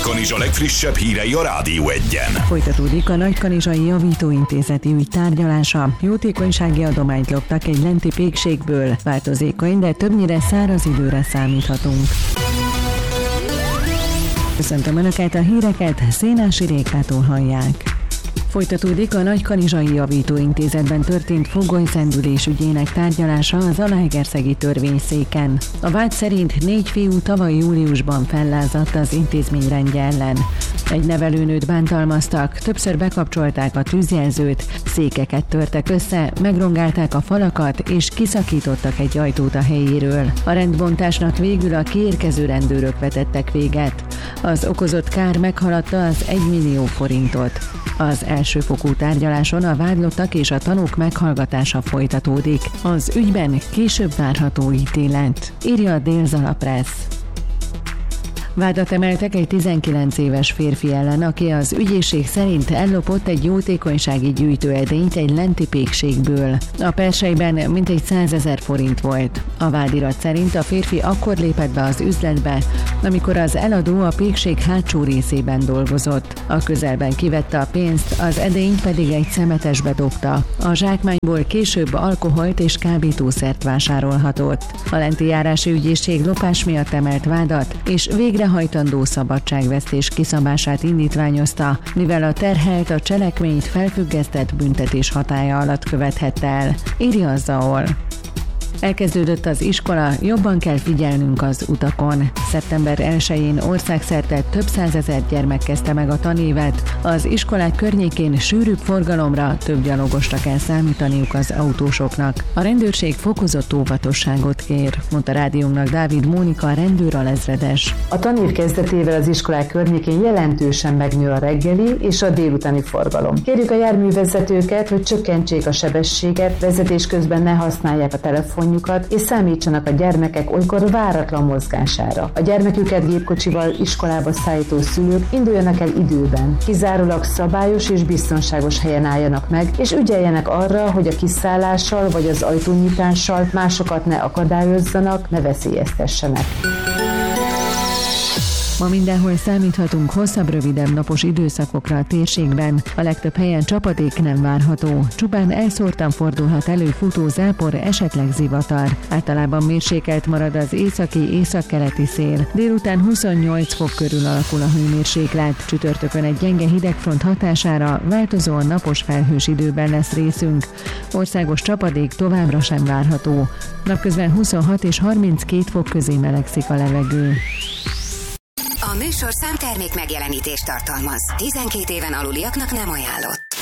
Nagykanizsa legfrissebb hírei a Rádió Egyen. Folytatódik a Nagykanizsai Javítóintézeti ügy tárgyalása. Jótékonysági adományt loptak egy lenti pékségből. Változékony, de többnyire száraz időre számíthatunk. Köszöntöm Önöket, a híreket Szénási Rékától hallják. Folytatódik a Nagykanizsai Javítóintézetben történt fogolyzendülés ügyének tárgyalása az Zalaegerszegi törvényszéken. A vád szerint 4 fiú tavaly júliusban fellázadt az intézmény rendje ellen. Egy nevelőnőt bántalmaztak, többször bekapcsolták a tűzjelzőt, székeket törtek össze, megrongálták a falakat és kiszakítottak egy ajtót a helyéről. A rendbontásnak végül a kiérkező rendőrök vetettek véget. Az okozott kár meghaladta az 1 millió forintot. Az elsőfokú tárgyaláson a vádlottak és a tanúk meghallgatása folytatódik. Az ügyben később várható ítélet, írja a Dél-Zala Press. Vádat emeltek egy 19 éves férfi ellen, aki az ügyészség szerint ellopott egy jótékonysági gyűjtőedényt egy lenti pékségből. A persejben mintegy 100 000 forint volt. A vádirat szerint a férfi akkor lépett be az üzletbe, amikor az eladó a pékség hátsó részében dolgozott. A közelben kivette a pénzt, az edényt pedig egy szemetesbe dobta. A zsákmányból később alkoholt és kábítószert vásárolhatott. A lenti járási ügyészség lopás miatt emelt vádat, és végrehajtandó szabadságvesztés kiszabását indítványozta, mivel a terhelt a cselekményt felfüggesztett büntetés hatálya alatt követhette el, írja a ZAOL. Elkezdődött az iskola, jobban kell figyelnünk az utakon. Szeptember 1-én országszerte több 100 000 gyermek kezdte meg a tanévet. Az iskolák környékén sűrűbb forgalomra, több gyalogosra kell számítaniuk az autósoknak. A rendőrség fokozott óvatosságot kér, mondta rádiónknak Dávid Mónika, rendőralezredes. A tanév kezdetével az iskolák környékén jelentősen megnő a reggeli és a délutáni forgalom. Kérjük a járművezetőket, hogy csökkentsék a sebességet, vezetés közben ne használják a telefonjukat, és számítsanak a gyermekek olykor váratlan mozgására. A gyermeküket gépkocsival iskolába szállító szülők induljanak el időben. Kizárólag szabályos és biztonságos helyen álljanak meg, és ügyeljenek arra, hogy a kiszállással vagy az ajtónyitással másokat ne akadályozzanak, ne veszélyeztessenek. Ma mindenhol számíthatunk hosszabb, rövidebb napos időszakokra a térségben. A legtöbb helyen csapadék nem várható. Csupán elszórtan fordulhat elő futó zápor, esetleg zivatar. Általában mérsékelt marad az északi-északkeleti szél. Délután 28 fok körül alakul a hőmérséklet. Csütörtökön egy gyenge hidegfront hatására változóan napos felhős időben lesz részünk. Országos csapadék továbbra sem várható. Napközben 26 és 32 fok közé melegszik a levegő. A műsorszám termék megjelenítést tartalmaz. 12 éven aluliaknak nem ajánlott.